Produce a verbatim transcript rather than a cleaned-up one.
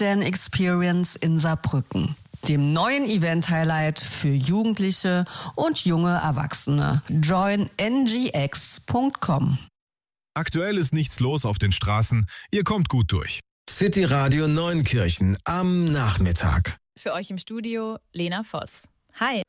Next-Gen Experience in Saarbrücken, dem neuen Event-Highlight für Jugendliche und junge Erwachsene. join n g x punkt com. Aktuell ist nichts los auf den Straßen. Ihr kommt gut durch. City Radio Neunkirchen am Nachmittag. Für euch im Studio Lena Voss. Hi.